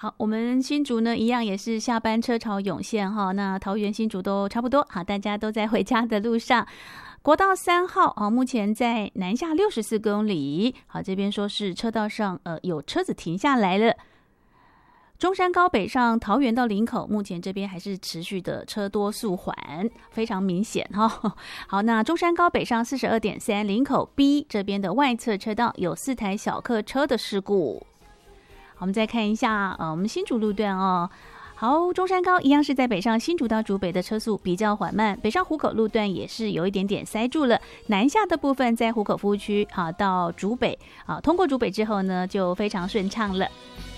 好，我们新竹呢一样也是下班车潮涌现哈，那桃园新竹都差不多，好，大家都在回家的路上。国道3号啊，目前在南下64公里，好，这边说是车道上有车子停下来了。中山高北上桃园到林口，目前这边还是持续的车多速缓，非常明显哈。好，那中山高北上42.3，林口 B 这边的外侧车道有4台小客车的事故。好，我们再看一下我们新竹路段哦。好，中山高一样是在北上新竹到竹北的车速比较缓慢，北上湖口路段也是有一点点塞住了。南下的部分在湖口服务区到竹北通过竹北之后呢，就非常顺畅了。